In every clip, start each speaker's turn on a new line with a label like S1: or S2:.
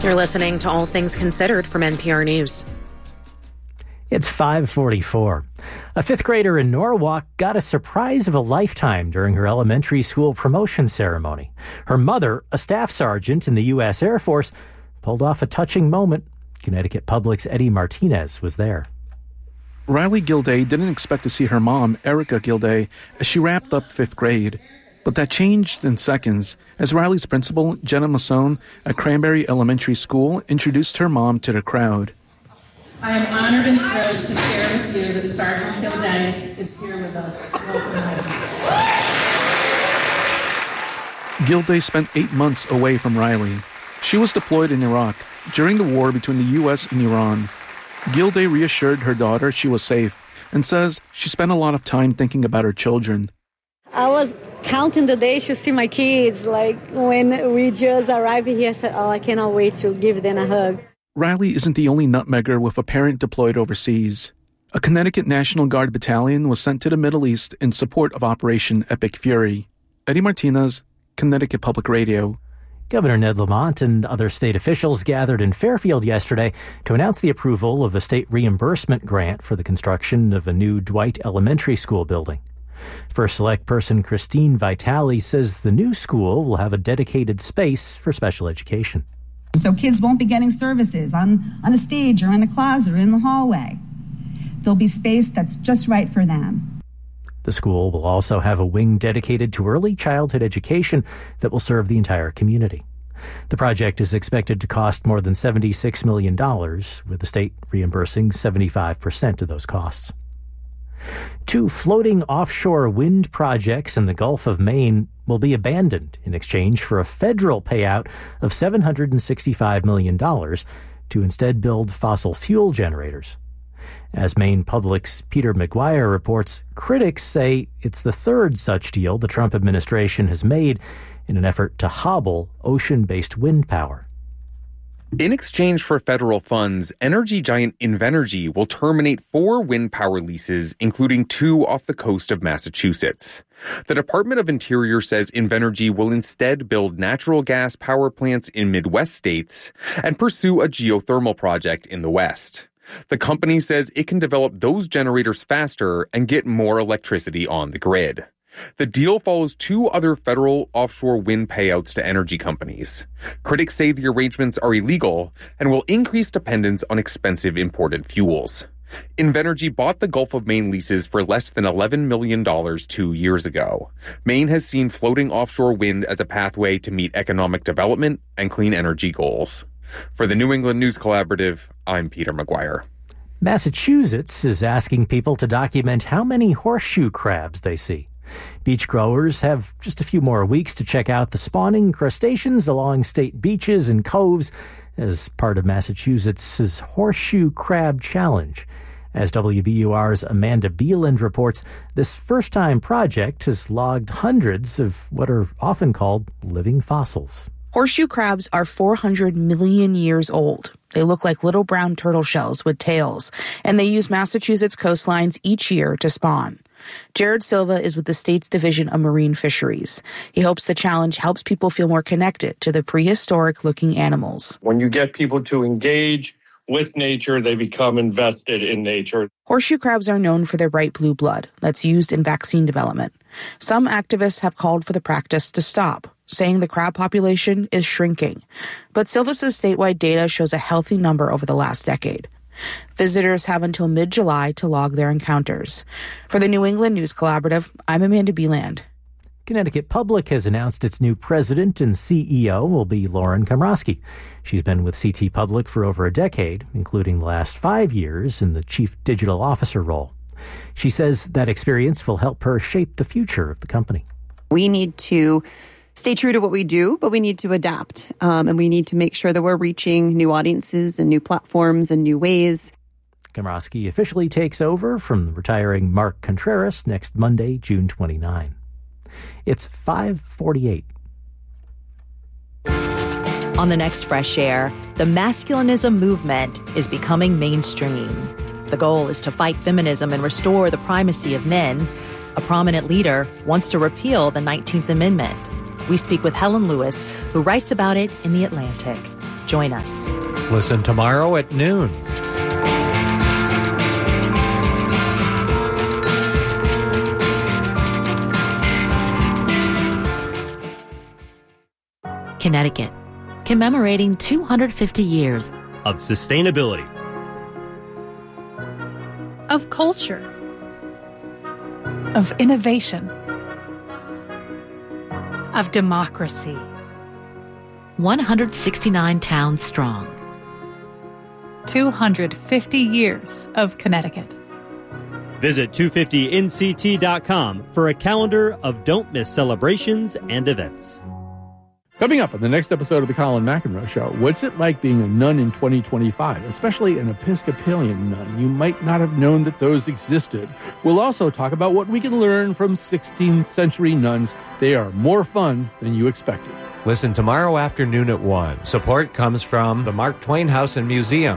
S1: You're listening to All Things Considered from NPR News.
S2: It's 5:44. A fifth grader in Norwalk got a surprise of a lifetime during her elementary school promotion ceremony. Her mother, a staff sergeant in the U.S. Air Force, pulled off a touching moment. Connecticut Public's Eddie Martinez was there.
S3: Riley Gilday didn't expect to see her mom, Erica Gilday, as she wrapped up fifth grade. But that changed in seconds as Riley's principal, Jenna Masson, at Cranberry Elementary School, introduced her mom to the crowd.
S4: I am honored and thrilled to share with you that Sergeant Gilday is here with us. Welcome.
S3: Gilday spent 8 months away from Riley. She was deployed in Iraq during the war between the U.S. and Iran. Gilday reassured her daughter she was safe and says she spent a lot of time thinking about her children.
S5: I was counting the days to see my kids. Like when we just arrived here, I said, I cannot wait to give them a hug.
S3: Riley isn't the only nutmegger with a parent deployed overseas. A Connecticut National Guard battalion was sent to the Middle East in support of Operation Epic Fury. Eddie Martinez, Connecticut Public Radio.
S2: Governor Ned Lamont and other state officials gathered in Fairfield yesterday to announce the approval of a state reimbursement grant for the construction of a new Dwight Elementary School building. First Select Person Christine Vitale says the new school will have a dedicated space for special education.
S6: So kids won't be getting services on a stage or in a closet or in the hallway. There'll be space that's just right for them.
S2: The school will also have a wing dedicated to early childhood education that will serve the entire community. The project is expected to cost more than $76 million, with the state reimbursing 75% of those costs. 2 floating offshore wind projects in the Gulf of Maine will be abandoned in exchange for a federal payout of $765 million to instead build fossil fuel generators. As Maine Public's Peter McGuire reports, critics say it's the third such deal the Trump administration has made in an effort to hobble ocean-based wind power.
S7: In exchange for federal funds, energy giant Invenergy will terminate 4 wind power leases, including 2 off the coast of Massachusetts. The Department of Interior says Invenergy will instead build natural gas power plants in Midwest states and pursue a geothermal project in the West. The company says it can develop those generators faster and get more electricity on the grid. The deal follows 2 other federal offshore wind payouts to energy companies. Critics say the arrangements are illegal and will increase dependence on expensive imported fuels. Invenergy bought the Gulf of Maine leases for less than $11 million 2 years ago. Maine has seen floating offshore wind as a pathway to meet economic development and clean energy goals. For the New England News Collaborative, I'm Peter McGuire.
S2: Massachusetts is asking people to document how many horseshoe crabs they see. Beach growers have just a few more weeks to check out the spawning crustaceans along state beaches and coves as part of Massachusetts' Horseshoe Crab Challenge. As WBUR's Amanda Beeland reports, this first-time project has logged hundreds of what are often called living fossils.
S8: Horseshoe crabs are 400 million years old. They look like little brown turtle shells with tails, and they use Massachusetts coastlines each year to spawn. Jared Silva is with the state's Division of Marine Fisheries. He hopes the challenge helps people feel more connected to the prehistoric-looking animals.
S9: When you get people to engage with nature, they become invested in nature.
S8: Horseshoe crabs are known for their bright blue blood that's used in vaccine development. Some activists have called for the practice to stop, saying the crab population is shrinking. But Silva's statewide data shows a healthy number over the last decade. Visitors have until mid-July to log their encounters. For the New England News Collaborative, I'm Amanda Beeland.
S2: Connecticut Public has announced its new president and CEO will be Lauren Komrosky. She's been with CT Public for over a decade, including the last 5 years in the chief digital officer role. She says that experience will help her shape the future of the company.
S10: We need to stay true to what we do, but we need to adapt. And we need to make sure that we're reaching new audiences and new platforms and new ways.
S2: Komrosky officially takes over from retiring Mark Contreras next Monday, June 29. It's 5:48.
S11: On the next Fresh Air, the masculinism movement is becoming mainstream. The goal is to fight feminism and restore the primacy of men. A prominent leader wants to repeal the 19th Amendment. We speak with Helen Lewis, who writes about it in The Atlantic. Join us.
S12: Listen tomorrow at noon.
S11: Connecticut, commemorating 250 years
S13: of sustainability,
S14: of culture, of innovation, of democracy.
S11: 169 towns strong.
S14: 250 years of Connecticut.
S13: Visit 250nct.com for a calendar of don't miss celebrations and events.
S15: Coming up on the next episode of the Colin McEnroe Show, what's it like being a nun in 2025, especially an Episcopalian nun? You might not have known that those existed. We'll also talk about what we can learn from 16th century nuns. They are more fun than you expected.
S12: Listen tomorrow afternoon at 1. Support comes from the Mark Twain House and Museum.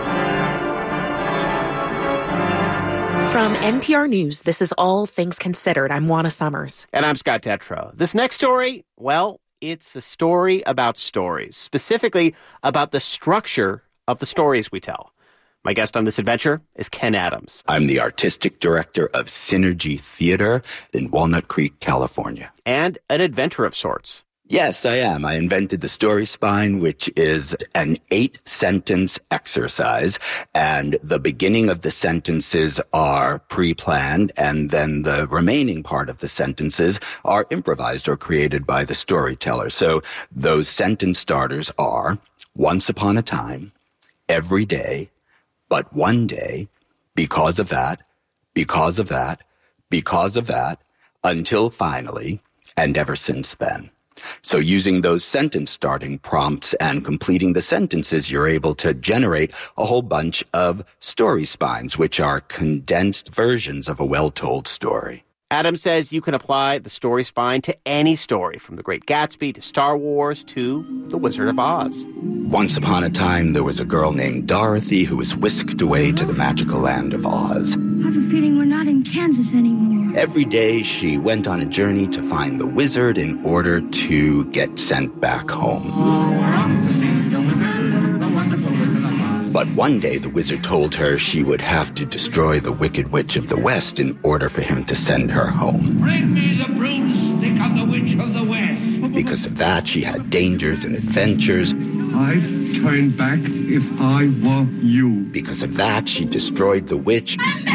S1: From NPR News, this is All Things Considered. I'm Juana Summers.
S16: And I'm Scott Detrow. This next story, well, it's a story about stories, specifically about the structure of the stories we tell. My guest on this adventure is Ken Adams.
S17: I'm the artistic director of Synergy Theater in Walnut Creek, California.
S16: And an inventor of sorts.
S17: Yes, I am. I invented the Story Spine, which is an 8-sentence exercise, and the beginning of the sentences are pre-planned, and then the remaining part of the sentences are improvised or created by the storyteller. So those sentence starters are, once upon a time, every day, but one day, because of that, because of that, because of that, until finally, and ever since then. So using those sentence starting prompts and completing the sentences, you're able to generate a whole bunch of story spines, which are condensed versions of a well-told story.
S16: Adam says you can apply the story spine to any story, from The Great Gatsby to Star Wars to The Wizard of Oz.
S17: Once upon a time, there was a girl named Dorothy who was whisked away to the magical land of Oz.
S18: I have a feeling we're not in Kansas anymore.
S17: Every day, she went on a journey to find the wizard in order to get sent back home. But one day, the wizard told her she would have to destroy the Wicked Witch of the West in order for him to send her home.
S19: Bring me the broomstick of the Witch of the West.
S17: Because of that, she had dangers and adventures.
S19: I'd turn back if I were you.
S17: Because of that, she destroyed the witch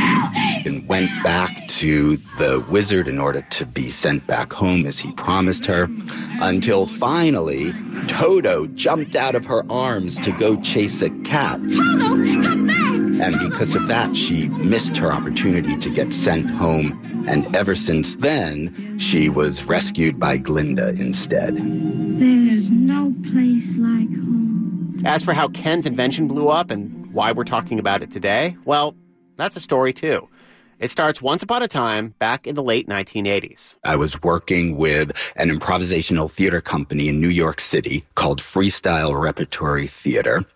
S17: and went back to the wizard in order to be sent back home as he promised her, until finally Toto jumped out of her arms to go chase a cat.
S18: Toto, come back!
S17: And because of that, she missed her opportunity to get sent home. And ever since then, she was rescued by Glinda instead.
S18: There's no place like home.
S16: As for how Ken's invention blew up and why we're talking about it today, well, that's a story too. It starts once upon a time back in the late 1980s.
S17: I was working with an improvisational theater company in New York City called Freestyle Repertory Theater,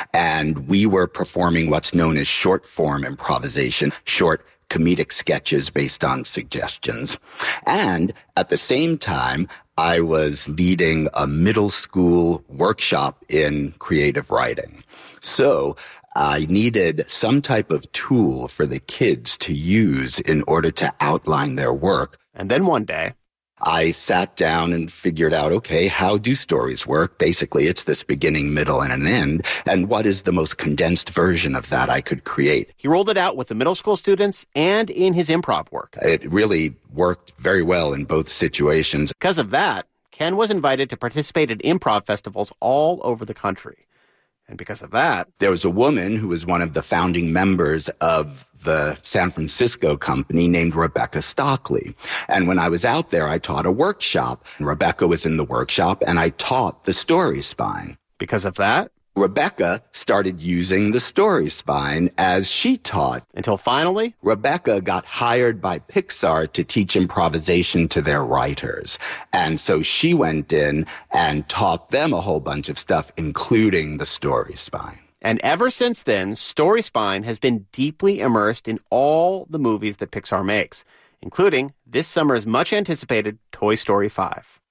S17: and we were performing what's known as short-form improvisation, short comedic sketches based on suggestions. And at the same time, I was leading a middle school workshop in creative writing. So I needed some type of tool for the kids to use in order to outline their work.
S16: And then one day,
S17: I sat down and figured out, okay, how do stories work? Basically, it's this beginning, middle, and an end. And what is the most condensed version of that I could create?
S16: He rolled it out with the middle school students and in his improv work.
S17: It really worked very well in both situations.
S16: Because of that, Ken was invited to participate at improv festivals all over the country. And because of that,
S17: there was a woman who was one of the founding members of the San Francisco company named Rebecca Stockley. And when I was out there, I taught a workshop. Rebecca was in the workshop, and I taught the story spine.
S16: Because of that,
S17: Rebecca started using the story spine as she taught.
S16: Until finally,
S17: Rebecca got hired by Pixar to teach improvisation to their writers. And so she went in and taught them a whole bunch of stuff, including the story spine.
S16: And ever since then, Story Spine has been deeply immersed in all the movies that Pixar makes, including this summer's much-anticipated Toy Story 5.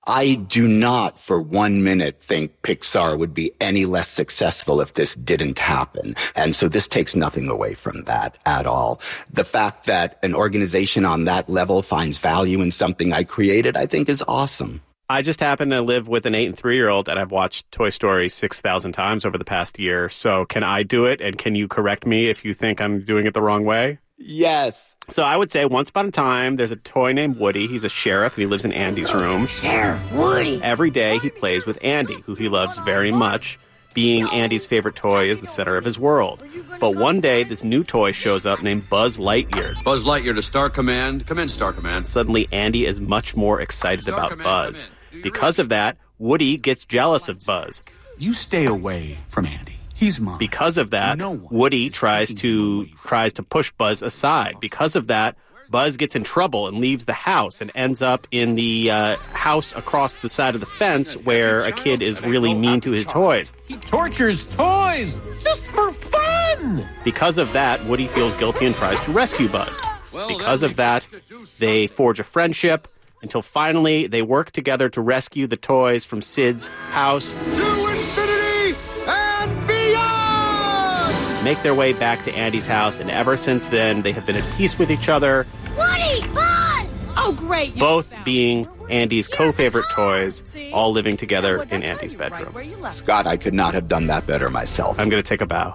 S17: I do not for 1 minute think Pixar would be any less successful if this didn't happen. And so this takes nothing away from that at all. The fact that an organization on that level finds value in something I created, I think is awesome.
S16: I just happen to live with an 8 and 3-year-old, and I've watched Toy Story 6,000 times over the past year. So can I do it? And can you correct me if you think I'm doing it the wrong way?
S17: Yes.
S16: So I would say once upon a time, there's a toy named Woody. He's a sheriff, and he lives in Andy's room.
S20: Sheriff Woody.
S16: Every day he plays with Andy, who he loves very much. Being Andy's favorite toy is the center of his world. But one day, this new toy shows up named Buzz Lightyear.
S21: Buzz Lightyear to Star Command. Come in, Star Command.
S16: Suddenly, Andy is much more excited about Buzz. Because of that, Woody gets jealous of Buzz.
S20: You stay away from Andy. He's mine.
S16: Because of that, Woody tries to push Buzz aside. Because of that, Buzz gets in trouble and leaves the house and ends up in the house across the side of the fence where a kid is really mean to his toys.
S20: He tortures toys just for fun!
S16: Because of that, Woody feels guilty and tries to rescue Buzz. Because of that, they forge a friendship until finally they work together to rescue the toys from Sid's house.
S21: To infinity and beyond!
S16: Make their way back to Andy's house, and ever since then, they have been at peace with each other.
S20: Woody! Buzz! Oh, great!
S16: Both being Andy's co-favorite toys, all living together in Andy's bedroom.
S17: Scott, I could not have done that better myself.
S16: I'm going to take a bow.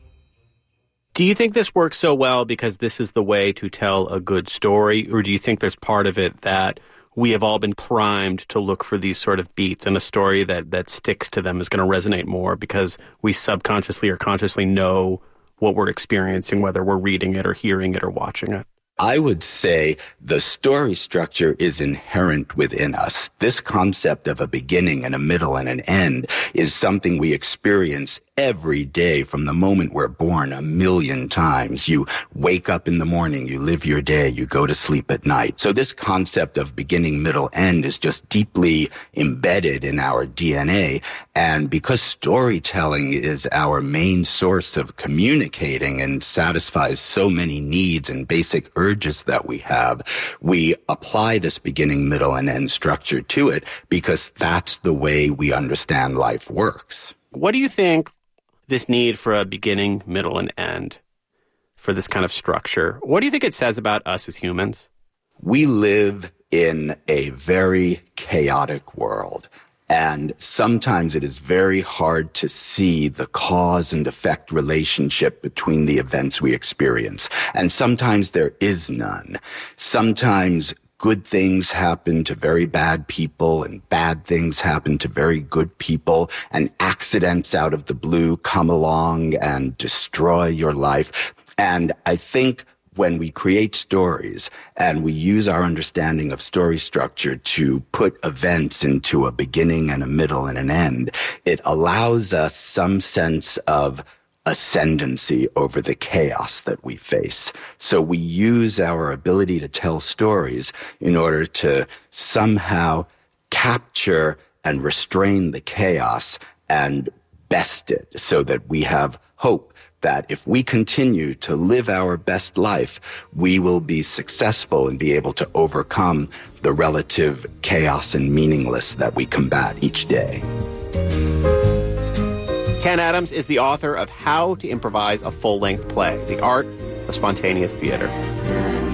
S16: Do you think this works so well because this is the way to tell a good story, or do you think there's part of it that we have all been primed to look for these sort of beats, and a story that sticks to them is going to resonate more because we subconsciously or consciously know what we're experiencing, whether we're reading it or hearing it or watching it?
S17: I would say the story structure is inherent within us. This concept of a beginning and a middle and an end is something we experience every day from the moment we're born 1,000,000 times. You wake up in the morning, you live your day, you go to sleep at night. So this concept of beginning, middle, end is just deeply embedded in our DNA. And because storytelling is our main source of communicating and satisfies so many needs and basic urges that we have, we apply this beginning, middle, and end structure to it because that's the way we understand life works.
S16: What do you think this need for a beginning, middle, and end, for this kind of structure, what do you think it says about us as humans?
S17: We live in a very chaotic world. And sometimes it is very hard to see the cause and effect relationship between the events we experience. And sometimes there is none. Sometimes good things happen to very bad people and bad things happen to very good people, and accidents out of the blue come along and destroy your life. And I think when we create stories and we use our understanding of story structure to put events into a beginning and a middle and an end, it allows us some sense of ascendancy over the chaos that we face. So we use our ability to tell stories in order to somehow capture and restrain the chaos and best it so that we have hope that if we continue to live our best life, we will be successful and be able to overcome the relative chaos and meaningless that we combat each day.
S16: Ken Adams is the author of How to Improvise a Full-Length Play, The Art of Spontaneous Theater.